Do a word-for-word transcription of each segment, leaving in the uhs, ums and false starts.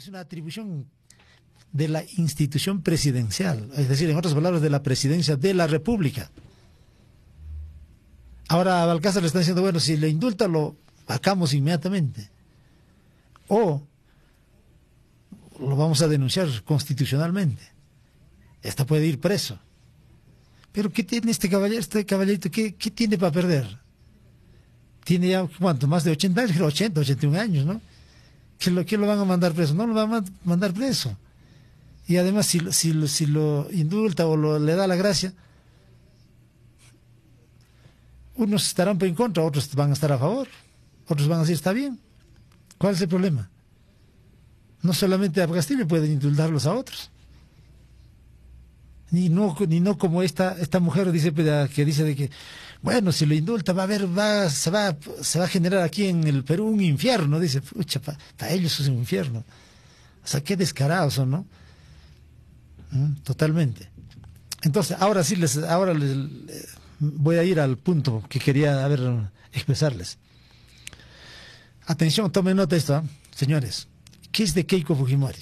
una atribución de la institución presidencial, es decir, en otras palabras, de la presidencia de la República. Ahora a Balcázar le están diciendo, bueno, si le indulta lo vacamos inmediatamente. O lo vamos a denunciar constitucionalmente. Esta puede ir preso. Pero ¿qué tiene este caballero, este caballerito? ¿Qué, qué tiene para perder? Tiene ya, ¿cuánto? Más de ochenta años, ochenta, ochenta y un años, ¿no? ¿Qué lo, qué lo van a mandar preso? No lo van a mandar preso. Y además, si, si, si lo indulta o lo, le da la gracia, unos estarán en contra, otros van a estar a favor, otros van a decir, está bien. ¿Cuál es el problema? No solamente a Castillo pueden indultarlos a otros. Ni no, ni no como esta, esta mujer dice que dice de que, bueno, si lo indulta va a haber, va, se va, se va a generar aquí en el Perú un infierno, dice, pucha, para pa ellos es un infierno. O sea, qué descarados son, ¿no? ¿Mm? Totalmente. Entonces, ahora sí les, ahora les, les voy a ir al punto que quería a ver, expresarles. Atención, tomen nota de esto, ¿eh? Señores. ¿Qué es de Keiko Fujimori?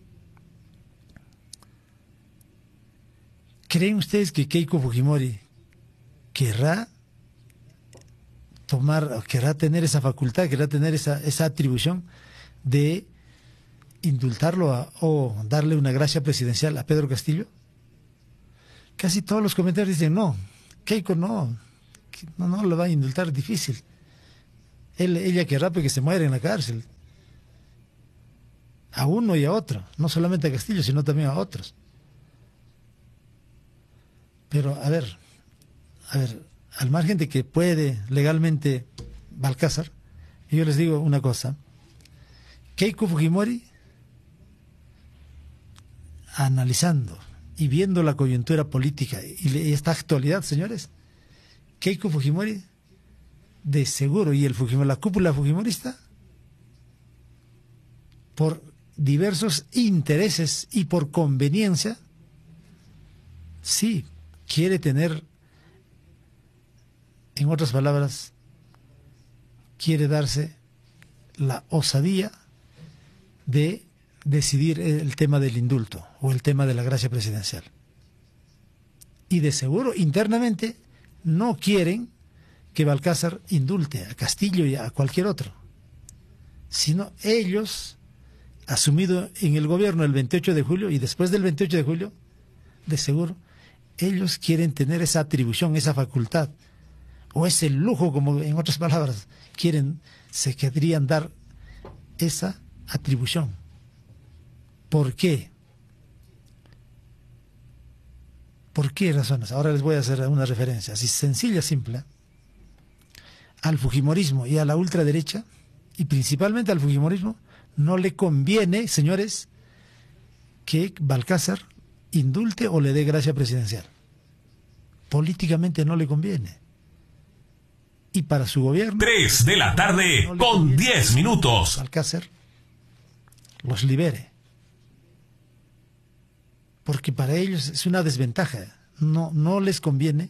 ¿Creen ustedes que Keiko Fujimori querrá tomar, querrá tener esa facultad, querrá tener esa, esa atribución de indultarlo a, o darle una gracia presidencial a Pedro Castillo? Casi todos los comentarios dicen, no, Keiko no, no, no lo va a indultar, difícil. Él, ella querrá que se muera en la cárcel. A uno y a otro, no solamente a Castillo, sino también a otros. Pero, a ver, a ver, al margen de que puede legalmente Balcázar, yo les digo una cosa. Keiko Fujimori, analizando y viendo la coyuntura política y esta actualidad, señores, Keiko Fujimori, de seguro, y el Fujimori, la cúpula fujimorista, por diversos intereses y por conveniencia, sí, quiere tener, en otras palabras, quiere darse la osadía de decidir el tema del indulto o el tema de la gracia presidencial. Y de seguro, internamente, no quieren que Balcázar indulte a Castillo y a cualquier otro, sino ellos, asumido en el gobierno el veintiocho de julio y después del veintiocho de julio, de seguro, ellos quieren tener esa atribución, esa facultad, o ese lujo, como en otras palabras, quieren, se querrían dar esa atribución. ¿Por qué? ¿Por qué razones? Ahora les voy a hacer una referencia, así sencilla, simple, al fujimorismo y a la ultraderecha, y principalmente al fujimorismo, no le conviene, señores, que Balcázar indulte o le dé gracia presidencial. Políticamente no le conviene. Y para su gobierno... Tres de la tarde no con diez minutos. Balcázar los libere. Porque para ellos es una desventaja. No, no les conviene,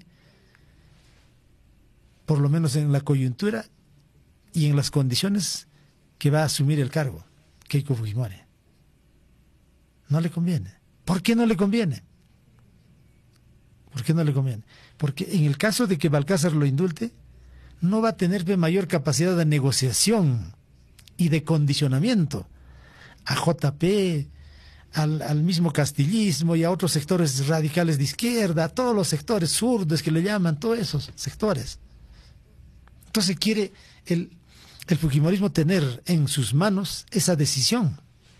por lo menos en la coyuntura y en las condiciones que va a asumir el cargo, Keiko Fujimori. No le conviene. ¿Por qué no le conviene? ¿Por qué no le conviene? Porque en el caso de que Balcázar lo indulte, no va a tener mayor capacidad de negociación y de condicionamiento a J P, al, al mismo castillismo y a otros sectores radicales de izquierda, a todos los sectores zurdos que le llaman, todos esos sectores. Entonces quiere el, el fujimorismo tener en sus manos esa decisión.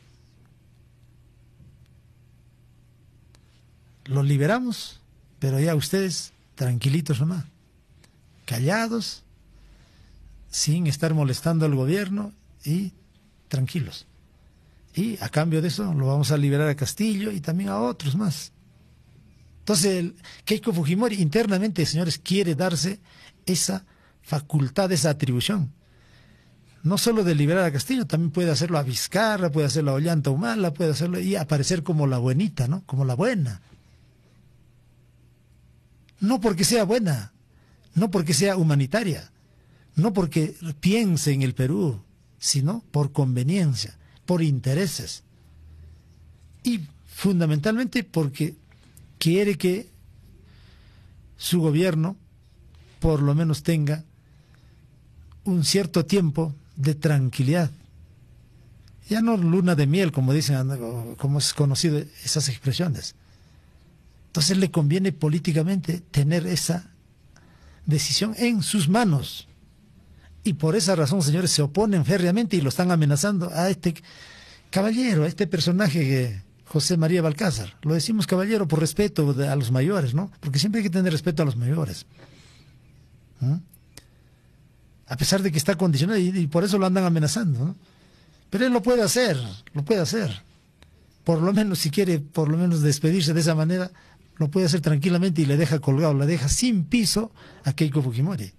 Los liberamos, pero ya ustedes tranquilitos nomás, callados, sin estar molestando al gobierno y tranquilos. Y a cambio de eso lo vamos a liberar a Castillo y también a otros más. Entonces el Keiko Fujimori internamente, señores, quiere darse esa facultad, esa atribución. No solo de liberar a Castillo, también puede hacerlo a Vizcarra, puede hacerlo a Ollanta Humala, puede hacerlo y aparecer como la buenita, ¿no? Como la buena. No porque sea buena, no porque sea humanitaria, no porque piense en el Perú, sino por conveniencia, por intereses. y fundamentalmente porque quiere que su gobierno por lo menos tenga un cierto tiempo de tranquilidad. Ya no luna de miel, como dicen, como es conocido esas expresiones. Entonces le conviene políticamente tener esa decisión en sus manos. Y por esa razón, señores, se oponen férreamente y lo están amenazando a este caballero, a este personaje que José María Balcázar. Lo decimos caballero por respeto a los mayores, ¿no? Porque siempre hay que tener respeto a los mayores. ¿Mm? A pesar de que está condicionado y, y por eso lo andan amenazando, ¿no? Pero él lo puede hacer, lo puede hacer. Por lo menos, si quiere, por lo menos despedirse de esa manera, lo puede hacer tranquilamente y le deja colgado, le deja sin piso a Keiko Fujimori.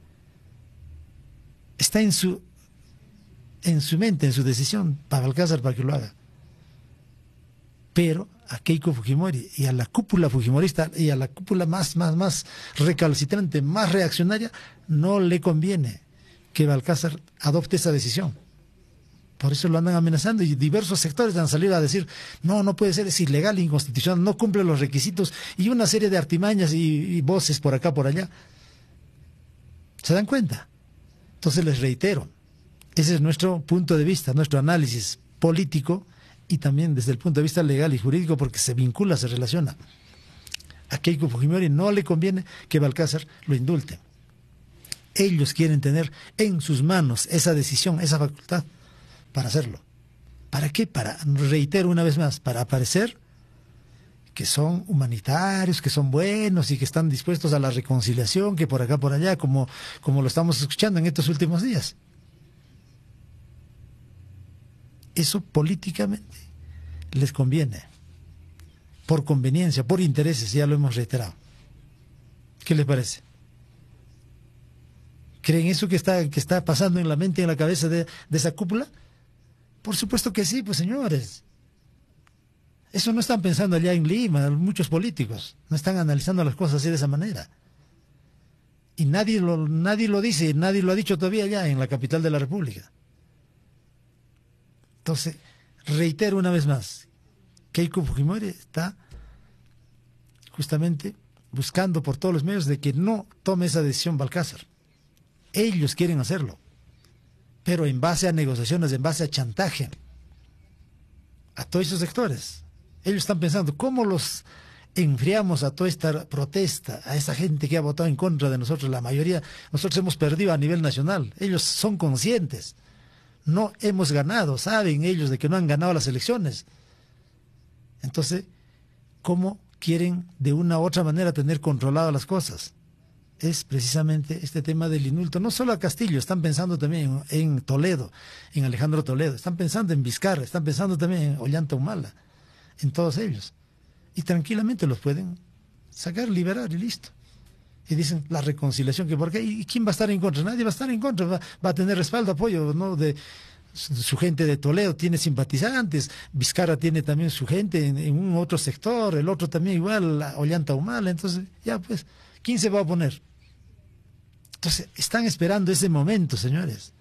Está en su, en su mente, en su decisión, para Balcázar, para que lo haga. Pero a Keiko Fujimori y a la cúpula fujimorista y a la cúpula más, más, más recalcitrante, más reaccionaria, no le conviene que Balcázar adopte esa decisión. Por eso lo andan amenazando y diversos sectores han salido a decir, no, no puede ser, es ilegal, inconstitucional, no cumple los requisitos, y una serie de artimañas y, y voces por acá, por allá. ¿Se dan cuenta? Entonces les reitero, ese es nuestro punto de vista, nuestro análisis político y también desde el punto de vista legal y jurídico, porque se vincula, se relaciona. A Keiko Fujimori no le conviene que Balcázar lo indulte. Ellos quieren tener en sus manos esa decisión, esa facultad para hacerlo. ¿Para qué? Para, reitero una vez más, para aparecer que son humanitarios, que son buenos y que están dispuestos a la reconciliación, que por acá, por allá, como, como lo estamos escuchando en estos últimos días. Eso políticamente les conviene, por conveniencia, por intereses, ya lo hemos reiterado. ¿Qué les parece? ¿Creen eso que está, que está pasando en la mente y en la cabeza de, de esa cúpula? Por supuesto que sí, pues señores. Eso no están pensando allá en Lima, muchos políticos no están analizando las cosas así de esa manera. Y nadie lo, nadie lo dice, nadie lo ha dicho todavía allá en la capital de la República. Entonces, reitero una vez más, Keiko Fujimori está justamente buscando por todos los medios de que no tome esa decisión Balcázar. Ellos quieren hacerlo, pero en base a negociaciones, en base a chantaje a todos esos sectores. Ellos están pensando, ¿cómo los enfriamos a toda esta protesta, a esa gente que ha votado en contra de nosotros? La mayoría, nosotros hemos perdido a nivel nacional. Ellos son conscientes. No hemos ganado, saben ellos de que no han ganado las elecciones. Entonces, ¿cómo quieren de una u otra manera tener controladas las cosas? Es precisamente este tema del indulto. No solo a Castillo, están pensando también en, en Toledo, en Alejandro Toledo, están pensando en Vizcarra, están pensando también en Ollanta Humala, en todos ellos. Y tranquilamente los pueden sacar, liberar y listo. Y dicen la reconciliación, que por qué, ¿y quién va a estar en contra? Nadie va a estar en contra, va, va a tener respaldo, apoyo, ¿no? De su gente de Toledo tiene simpatizantes, Vizcarra tiene también su gente en, en un otro sector, el otro también igual, Ollanta Humala. Entonces, ya pues, ¿quién se va a oponer? Entonces, están esperando ese momento, señores.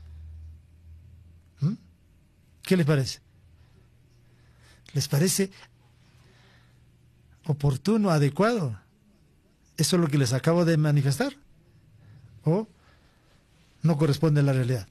¿Mm? ¿Qué les parece? ¿Les parece oportuno, adecuado? ¿Eso es lo que les acabo de manifestar? ¿O no corresponde a la realidad?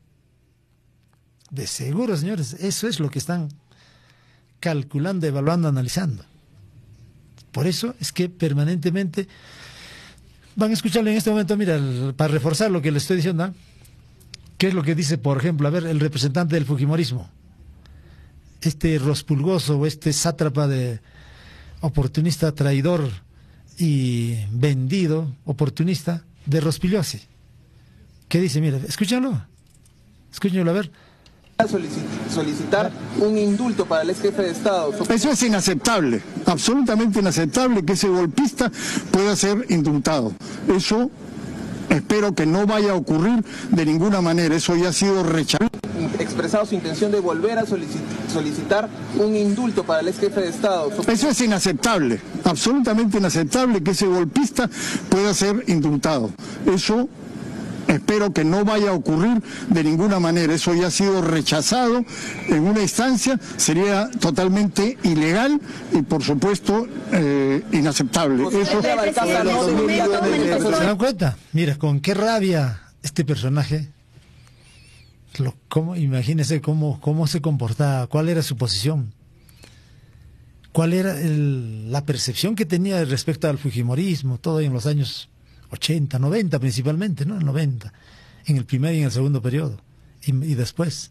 De seguro, señores, eso es lo que están calculando, evaluando, analizando. Por eso es que permanentemente van a escucharlo en este momento. Mira, para reforzar lo que les estoy diciendo, ¿no? ¿Qué es lo que dice, por ejemplo, a ver, el representante del fujimorismo? Este rospulgoso o este sátrapa de oportunista, traidor y vendido, oportunista, de Rospigliosi. ¿Qué dice? Mira, escúchalo. Escúchalo, a ver. Solicitar un indulto para el ex jefe de Estado. Eso es inaceptable, absolutamente inaceptable que ese golpista pueda ser indultado. Eso espero que no vaya a ocurrir de ninguna manera, eso ya ha sido rechazado. Expresado su intención de volver a solicitar un indulto para el ex jefe de Estado. Eso es inaceptable, absolutamente inaceptable que ese golpista pueda ser indultado. Eso espero que no vaya a ocurrir de ninguna manera. Eso ya ha sido rechazado en una instancia, sería totalmente ilegal y por supuesto eh, inaceptable. Eso... ¿Se dan cuenta? Mira, con qué rabia este personaje, lo, cómo, imagínese cómo, cómo se comportaba, cuál era su posición, cuál era el, la percepción que tenía respecto al fujimorismo, todo en los años ochenta, noventa principalmente, ¿no? El noventa, en el primer y en el segundo periodo, y, y después.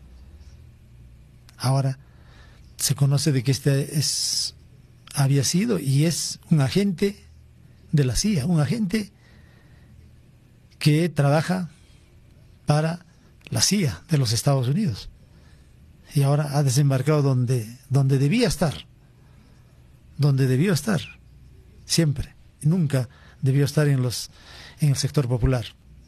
Ahora se conoce de que este es, había sido y es un agente de la C I A, un agente que trabaja para la C I A de los Estados Unidos. Y ahora ha desembarcado donde, donde debía estar, donde debió estar, siempre, nunca debió estar en los en el sector popular.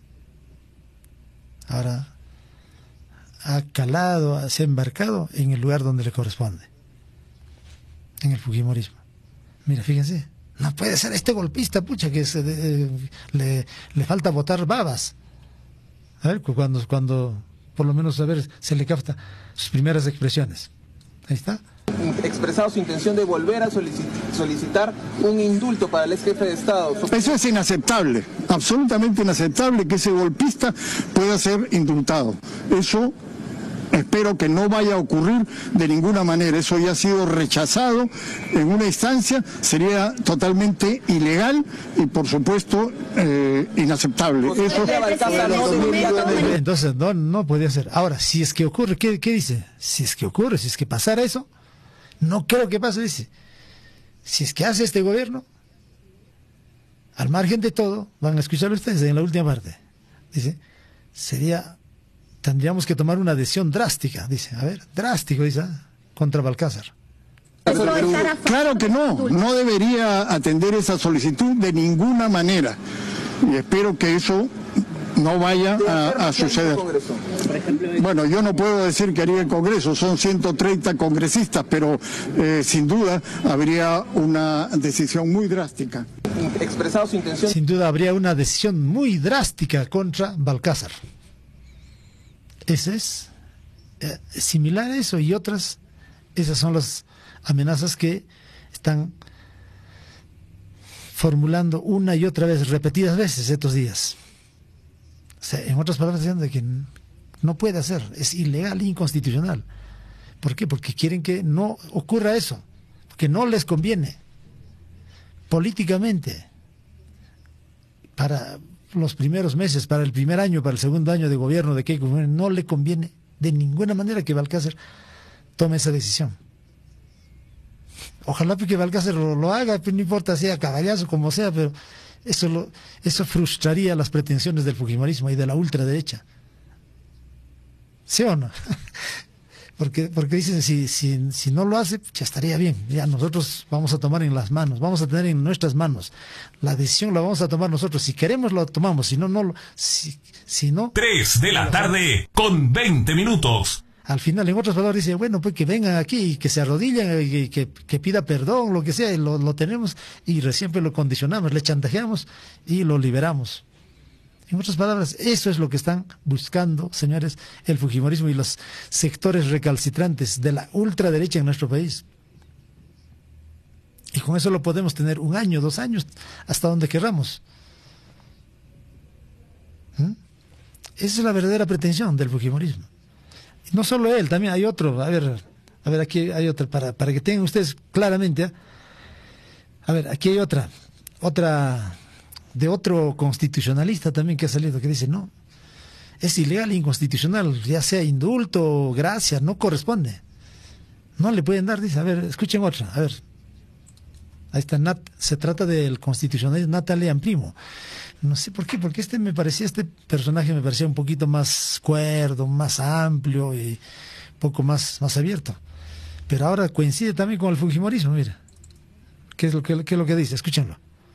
Ahora ha calado, se ha embarcado en el lugar donde le corresponde, en el fujimorismo. Mira, fíjense, no puede ser este golpista, pucha, que se, eh, le, le falta botar babas. A ver, cuando, cuando, por lo menos, a ver, se le capta sus primeras expresiones. Ahí está. Expresado su intención de volver a solicitar un indulto para el ex jefe de Estado. Eso es inaceptable, absolutamente inaceptable que ese golpista pueda ser indultado. Eso espero que no vaya a ocurrir de ninguna manera. Eso ya ha sido rechazado en una instancia, sería totalmente ilegal y por supuesto eh, inaceptable. Eso... Entonces no, no podía ser. Ahora, si es que ocurre, ¿qué, qué dice? Si es que ocurre, si es que pasara eso, no creo que pase, dice. Si es que hace este gobierno, al margen de todo, van a escuchar ustedes en la última parte, dice, sería, tendríamos que tomar una decisión drástica, dice, a ver, drástico, dice, contra Balcázar. Claro que no, no debería atender esa solicitud de ninguna manera. Y espero que eso no vaya a, a suceder. Bueno, yo no puedo decir que haría el Congreso, son ciento treinta congresistas, pero eh, sin duda habría una decisión muy drástica. Expresado su intención. Sin duda habría una decisión muy drástica contra Balcázar. Ese es eh, similar a eso y otras, esas son las amenazas que están formulando una y otra vez, repetidas veces estos días. O sea, en otras palabras, diciendo que no puede hacer, es ilegal e inconstitucional. ¿Por qué? Porque quieren que no ocurra eso, porque no les conviene políticamente para los primeros meses, para el primer año, para el segundo año de gobierno de Keiko Fujimori, no le conviene de ninguna manera que Balcázar tome esa decisión. Ojalá que Balcázar lo, lo haga, pero no importa, sea caballazo, como sea, pero eso, lo, eso frustraría las pretensiones del fujimorismo y de la ultraderecha. ¿Sí o no? Porque, porque dicen, si, si, si no lo hace, ya estaría bien. Ya nosotros vamos a tomar en las manos, vamos a tener en nuestras manos. La decisión la vamos a tomar nosotros. Si queremos, lo tomamos. Si no, no lo... Si, si no... Tres de la tarde con veinte minutos. Al final, en otras palabras, dice, bueno, pues que vengan aquí y que se arrodillen y que, que pida perdón, lo que sea, y lo, lo tenemos y recién lo condicionamos, le chantajeamos y lo liberamos. En otras palabras, eso es lo que están buscando, señores, el fujimorismo y los sectores recalcitrantes de la ultraderecha en nuestro país. Y con eso lo podemos tener un año, dos años, hasta donde querramos. ¿Mm? Esa es la verdadera pretensión del fujimorismo. Y no solo él, también hay otro. A ver, a ver, aquí hay otra, para, para que tengan ustedes claramente. ¿eh? A ver, aquí hay otra, otra... de otro constitucionalista también que ha salido, que dice, no, es ilegal e inconstitucional, ya sea indulto o gracia, no corresponde. No le pueden dar, dice, a ver, escuchen otra, a ver. Ahí está, Nat, se trata del constitucionalista Natalia Primo. No sé por qué, porque este me parecía, este personaje me parecía un poquito más cuerdo, más amplio y un poco más, más abierto. Pero ahora coincide también con el fujimorismo, mira. ¿Qué es lo que, qué es lo que dice? Escúchenlo.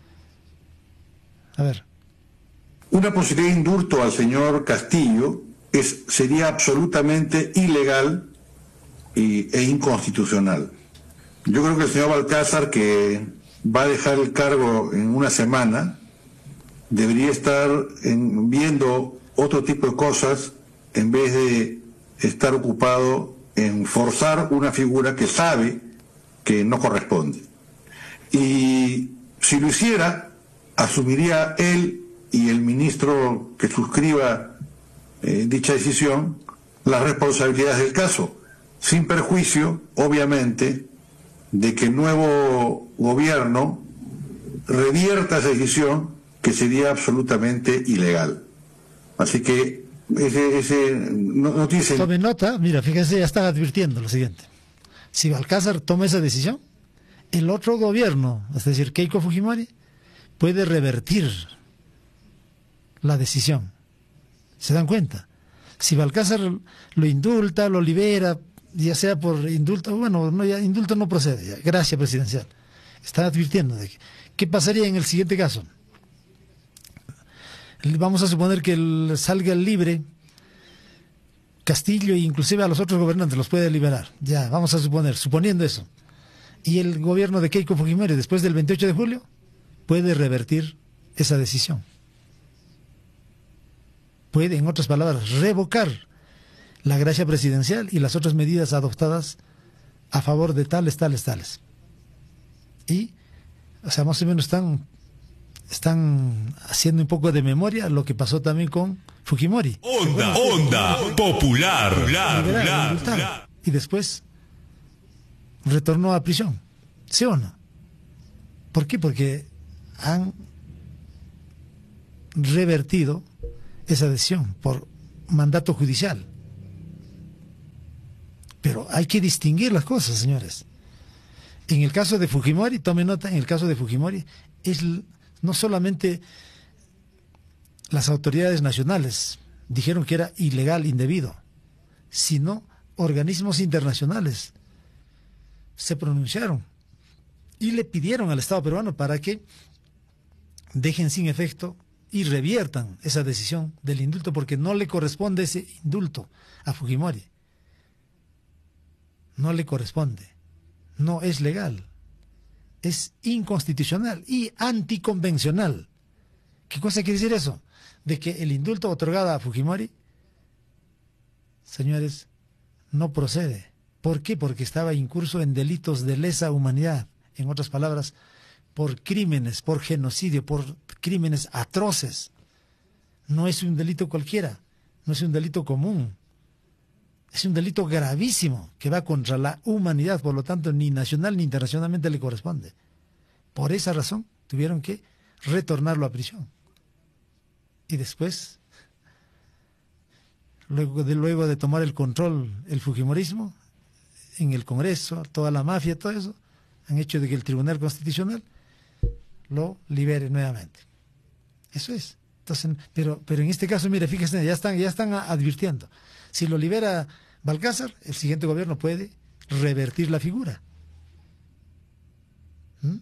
A ver. Una posibilidad de indulto al señor Castillo es, sería absolutamente ilegal y, e inconstitucional. Yo creo que el señor Balcázar, que va a dejar el cargo en una semana, debería estar en, viendo otro tipo de cosas en vez de estar ocupado en forzar una figura que sabe que no corresponde. Y si lo hiciera, asumiría él y el ministro que suscriba eh, dicha decisión las responsabilidades del caso, sin perjuicio, obviamente, de que el nuevo gobierno revierta esa decisión, que sería absolutamente ilegal. Así que ese, ese no, no tiene sentido. Tome nota, mira, fíjense, ya están advirtiendo lo siguiente. Si Balcázar toma esa decisión, el otro gobierno, es decir, Keiko Fujimori, puede revertir la decisión. ¿Se dan cuenta? Si Balcázar lo indulta, lo libera, ya sea por indulto, bueno, no, ya, indulto no procede, ya, gracia presidencial. Está advirtiendo de que, ¿qué pasaría en el siguiente caso? Vamos a suponer que el, salga libre Castillo e inclusive a los otros gobernantes los puede liberar. Ya, vamos a suponer, suponiendo eso. Y el gobierno de Keiko Fujimori, después del veintiocho de julio, puede revertir esa decisión. Puede, en otras palabras, revocar la gracia presidencial y las otras medidas adoptadas a favor de tales, tales, tales. Y, o sea, más o menos están, están haciendo un poco de memoria lo que pasó también con Fujimori. Onda, bueno, onda, sí, popular, popular, popular, popular. Y después retornó a prisión. ¿Sí o no? ¿Por qué? Porque han revertido esa decisión por mandato judicial. Pero hay que distinguir las cosas, señores. En el caso de Fujimori, tome nota, en el caso de Fujimori, es no solamente las autoridades nacionales dijeron que era ilegal, indebido, sino organismos internacionales se pronunciaron y le pidieron al Estado peruano para que dejen sin efecto y reviertan esa decisión del indulto, porque no le corresponde ese indulto a Fujimori. No le corresponde. No es legal. Es inconstitucional y anticonvencional. ¿Qué cosa quiere decir eso? De que el indulto otorgado a Fujimori, señores, no procede. ¿Por qué? Porque estaba incurso en delitos de lesa humanidad. En otras palabras, por crímenes, por genocidio, por crímenes atroces. No es un delito cualquiera, no es un delito común. Es un delito gravísimo que va contra la humanidad, por lo tanto ni nacional ni internacionalmente le corresponde. Por esa razón tuvieron que retornarlo a prisión. Y después, luego de, luego de tomar el control el fujimorismo, en el Congreso, toda la mafia, todo eso, han hecho de que el Tribunal Constitucional lo libere nuevamente. Eso es. Entonces, pero, pero en este caso, mire, fíjense, ya están, ya están advirtiendo. Si lo libera Balcázar, el siguiente gobierno puede revertir la figura. ¿Mm?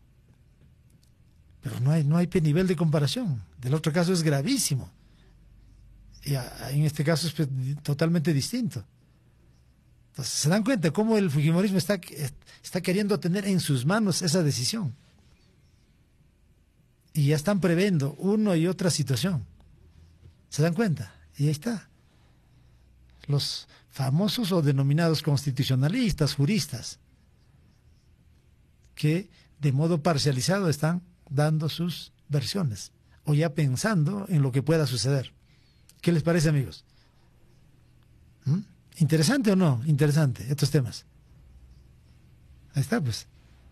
Pero no hay, no hay nivel de comparación. Del otro caso es gravísimo. Y a, en este caso es totalmente distinto. Entonces, ¿se dan cuenta cómo el fujimorismo está, está queriendo tener en sus manos esa decisión? Y ya están previendo una y otra situación. ¿Se dan cuenta? Y ahí está. Los famosos o denominados constitucionalistas, juristas, que de modo parcializado están dando sus versiones, o ya pensando en lo que pueda suceder. ¿Qué les parece, amigos? ¿Mm? ¿Interesante o no? Interesante, estos temas. Ahí está, pues.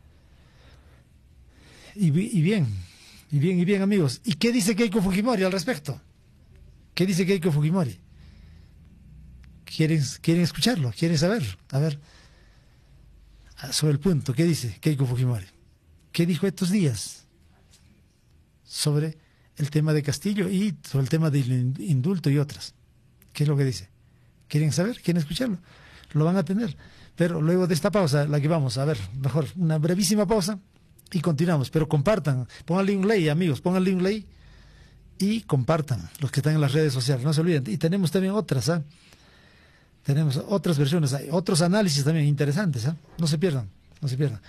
Y, y bien, y bien, y bien, amigos. ¿Y qué dice Keiko Fujimori al respecto? ¿Qué dice Keiko Fujimori? ¿Quieren, quieren escucharlo? ¿Quieren saber? A ver, sobre el punto, ¿qué dice Keiko Fujimori? ¿Qué dijo estos días sobre el tema de Castillo y sobre el tema del indulto y otras? ¿Qué es lo que dice? ¿Quieren saber? ¿Quieren escucharlo? Lo van a tener. Pero luego de esta pausa, la que vamos a ver, mejor una brevísima pausa y continuamos. Pero compartan, pónganle un like, amigos, pónganle un like y compartan los que están en las redes sociales, no se olviden. Y tenemos también otras, ¿ah? ¿eh? Tenemos otras versiones, hay otros análisis también interesantes, ¿eh? No se pierdan, no se pierdan.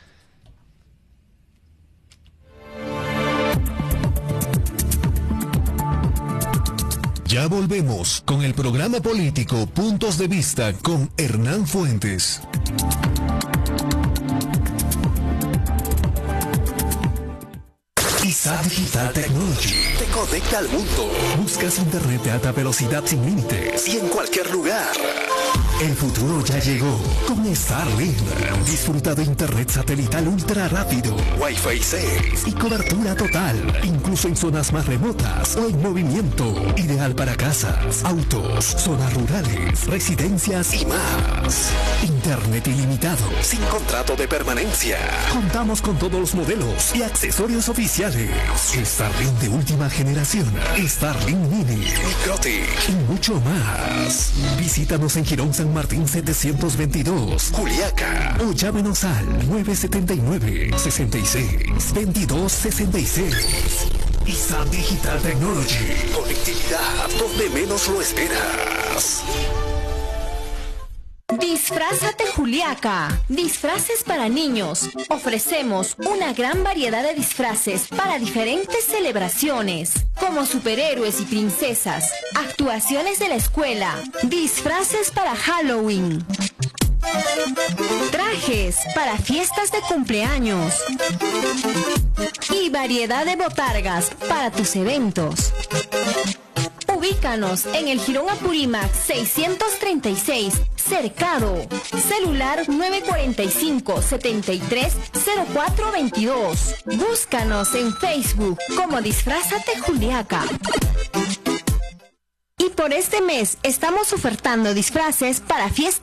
Ya volvemos con el programa político Puntos de Vista con Hernán Fuentes. ISAT Digital Technology te conecta al mundo. Buscas internet de alta velocidad sin límites y en cualquier lugar. El futuro ya llegó con Starlink. Disfruta de internet satelital ultra rápido, Wi-Fi seis y cobertura total, incluso en zonas más remotas o en movimiento. Ideal para casas, autos, zonas rurales, residencias y más. Internet ilimitado, sin contrato de permanencia. Contamos con todos los modelos y accesorios oficiales. Starlink de última generación, Starlink Mini, Microtic y mucho más. Visítanos en Girón San Martín setecientos veintidós, Juliaca, o llámenos al nueve siete nueve, seis seis, veintidós sesenta y seis. ISAT Digital Technology, conectividad donde menos lo esperas. Disfrázate Juliaca. Disfraces para niños. Ofrecemos una gran variedad de disfraces para diferentes celebraciones, como superhéroes y princesas, actuaciones de la escuela, disfraces para Halloween, trajes para fiestas de cumpleaños y variedad de botargas para tus eventos. Ubícanos en el Jirón Apurímac seiscientos treinta y seis, Cercado. Celular nueve cuatro cinco, siete tres, cero cuatro dos dos. Búscanos en Facebook como Disfrázate Juliaca. Y por este mes estamos ofertando disfraces para fiestas